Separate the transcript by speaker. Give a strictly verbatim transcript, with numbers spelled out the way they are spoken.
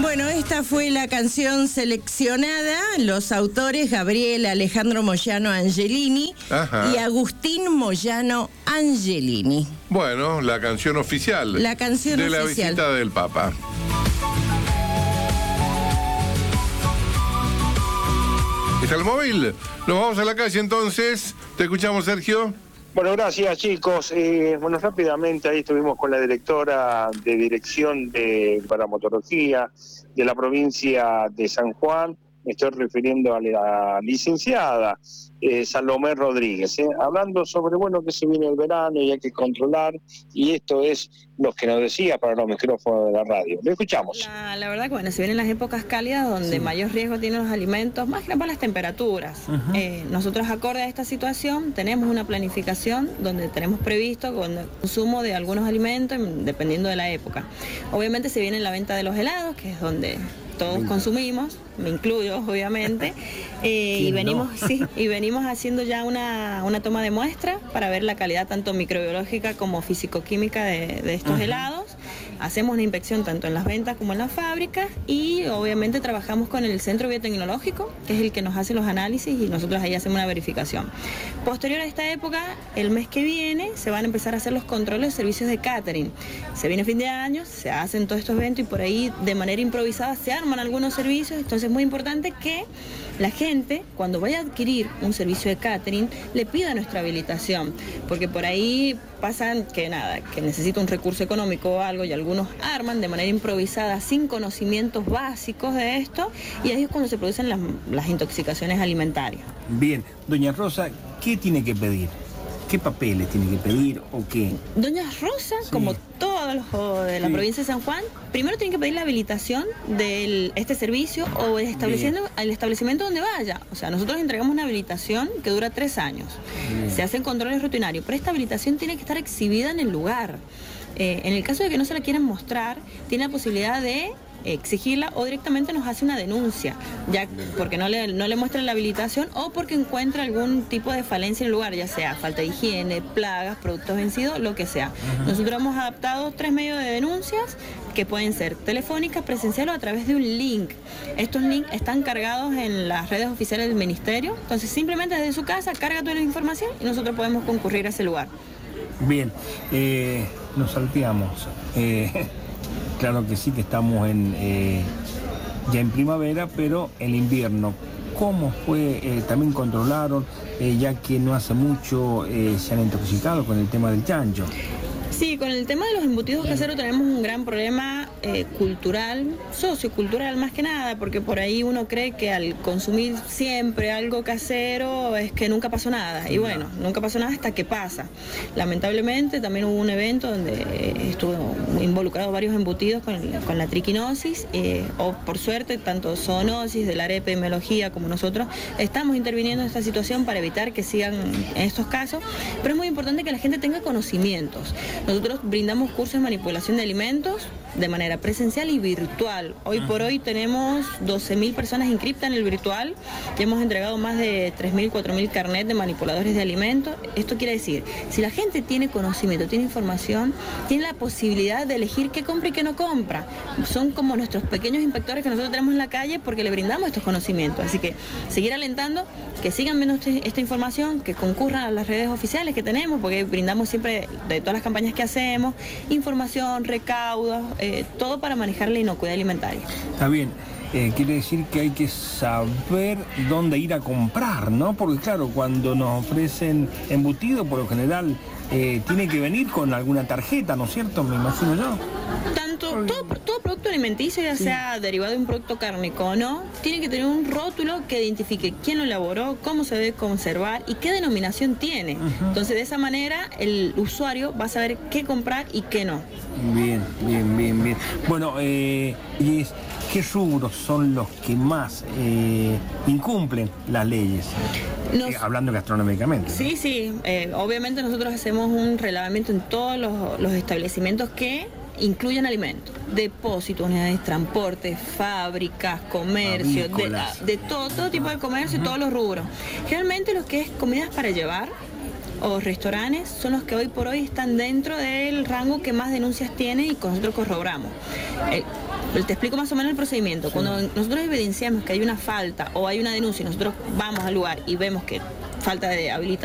Speaker 1: Bueno, esta fue la canción seleccionada, los autores Gabriel Alejandro Moyano Angelini Ajá. y Agustín Moyano Angelini.
Speaker 2: Bueno, la canción oficial
Speaker 1: la canción
Speaker 2: de
Speaker 1: oficial.
Speaker 2: la visita del Papa. ¿Está el móvil? Nos vamos a la calle entonces. Te escuchamos, Sergio.
Speaker 3: Bueno, gracias chicos. Eh, bueno, rápidamente ahí estuvimos con la directora de Dirección de Paramotorología de la provincia de San Juan. Me estoy refiriendo a la licenciada eh, Salomé Rodríguez, eh, hablando sobre, bueno, que se viene el verano y hay que controlar, y esto es lo que nos decía para los micrófonos de la radio. Lo escuchamos.
Speaker 4: La, la verdad que, bueno, se vienen las épocas cálidas donde sí. mayor riesgo tienen los alimentos, más que nada por las temperaturas. Uh-huh. eh, nosotros, acorde a esta situación, tenemos una planificación donde tenemos previsto con el consumo de algunos alimentos, dependiendo de la época. Obviamente se viene la venta de los helados, que es donde todos consumimos, me incluyo obviamente, eh, y venimos no? sí, y venimos haciendo ya una, una toma de muestra para ver la calidad tanto microbiológica como físico-química de, de estos uh-huh. helados. Hacemos una inspección tanto en las ventas como en las fábricas y obviamente trabajamos con el Centro Biotecnológico, que es el que nos hace los análisis, y nosotros ahí hacemos una verificación. Posterior a esta época, el mes que viene, se van a empezar a hacer los controles de servicios de catering. Se viene fin de año, se hacen todos estos eventos y por ahí de manera improvisada se arman algunos servicios, entonces es muy importante que la gente, cuando vaya a adquirir un servicio de catering, le pida nuestra habilitación, porque por ahí pasan que nada, que necesita un recurso económico o algo y algunos arman de manera improvisada sin conocimientos básicos de esto, y ahí es cuando se producen las, las intoxicaciones alimentarias.
Speaker 5: Bien, doña Rosa, ¿qué tiene que pedir? ¿Qué papeles tiene que pedir o qué?
Speaker 4: Doña Rosa, sí. como todos los de la sí. provincia de San Juan, primero tiene que pedir la habilitación de este servicio o el establecimiento, el establecimiento donde vaya. O sea, nosotros entregamos una habilitación que dura tres años. Bien. Se hacen controles rutinarios, pero esta habilitación tiene que estar exhibida en el lugar. Eh, en el caso de que no se la quieran mostrar, tiene la posibilidad de exigirla o directamente nos hace una denuncia, ya porque no le, no le muestran la habilitación o porque encuentra algún tipo de falencia en el lugar, ya sea falta de higiene, plagas, productos vencidos, lo que sea. Uh-huh. Nosotros hemos adaptado tres medios de denuncias que pueden ser telefónicas, presencial o a través de un link. Estos links están cargados en las redes oficiales del ministerio, entonces simplemente desde su casa carga toda la información y nosotros podemos concurrir a ese lugar.
Speaker 5: Bien, eh, nos salteamos. Eh... Claro que sí, que estamos en eh, ya en primavera, pero el invierno, ¿cómo fue? Eh, también controlaron, eh, ya que no hace mucho eh, se han intoxicado con el tema del chancho.
Speaker 4: Sí, con el tema de los embutidos caseros tenemos un gran problema eh, cultural, sociocultural más que nada, porque por ahí uno cree que al consumir siempre algo casero es que nunca pasó nada. Y bueno, nunca pasó nada hasta que pasa. Lamentablemente también hubo un evento donde estuvo involucrados varios embutidos con, el, con la triquinosis, eh, o por suerte tanto zoonosis del área de epidemiología como nosotros estamos interviniendo en esta situación para evitar que sigan en estos casos, pero es muy importante que la gente tenga conocimientos. Nosotros brindamos cursos de manipulación de alimentos de manera presencial y virtual. Hoy por hoy tenemos doce mil personas inscritas en el virtual y hemos entregado más de tres mil, cuatro mil carnet de manipuladores de alimentos. Esto quiere decir, si la gente tiene conocimiento, tiene información, tiene la posibilidad de elegir qué compra y qué no compra. Son como nuestros pequeños inspectores que nosotros tenemos en la calle porque le brindamos estos conocimientos. Así que seguir alentando, que sigan viendo este, esta información, que concurran a las redes oficiales que tenemos, porque brindamos siempre de todas las campañas que hacemos, información, recaudos, eh, todo para manejar la inocuidad alimentaria.
Speaker 5: Está bien. Eh, quiere decir que hay que saber dónde ir a comprar, ¿no? Porque claro, cuando nos ofrecen embutido, por lo general, eh, tiene que venir con alguna tarjeta, ¿no es cierto? Me imagino yo.
Speaker 4: Tanto, todo, todo producto alimenticio, ya sí. sea derivado de un producto cárnico o no, tiene que tener un rótulo que identifique quién lo elaboró, cómo se debe conservar y qué denominación tiene. Uh-huh. Entonces, de esa manera, el usuario va a saber qué comprar y qué no.
Speaker 5: Bien, bien, bien, bien. Bueno, eh, y es, ¿qué rubros son los que más eh, incumplen las leyes? Nos... Eh, hablando gastronómicamente.
Speaker 4: Sí, ¿no? sí. Eh, obviamente nosotros hacemos un relevamiento en todos los, los establecimientos que incluyen alimentos, depósitos, unidades de transporte, fábricas, comercio, de, de todo, todo tipo de comercio, uh-huh. todos los rubros. Generalmente los que es comidas para llevar o restaurantes son los que hoy por hoy están dentro del rango que más denuncias tiene y nosotros corroboramos. Eh, Te explico más o menos el procedimiento. Sí. Cuando nosotros evidenciamos que hay una falta o hay una denuncia y nosotros vamos al lugar y vemos que falta de habilitación,